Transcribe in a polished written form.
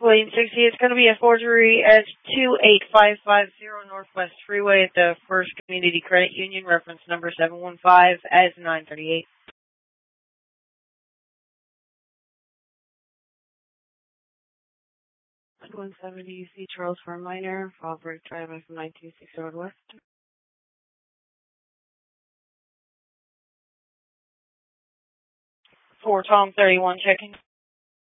William 60, it's going to be a forgery at 28550 Northwest Freeway at the First Community Credit Union, reference number 715 as 938. 170 UC Charles for a minor, Fallbrook Drive from 926 Northwest. 4 Tom 31 checking.